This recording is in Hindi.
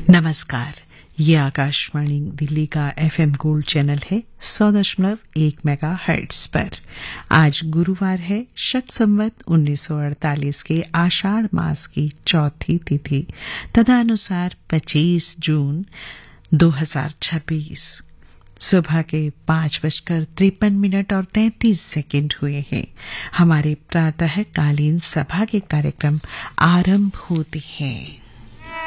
नमस्कार। ये आकाशवाणी दिल्ली का एफएम गोल्ड चैनल है 100.1 मेगाहर्ट्ज पर। आज गुरुवार है, शक संवत 1948 के आषाढ़ मास की चौथी तिथि तदनुसार 25 जून 2026। सुबह के 5:53 और 33 सेकंड हुए हैं। हमारे प्रातःकालीन सभा के कार्यक्रम आरंभ होते हैं।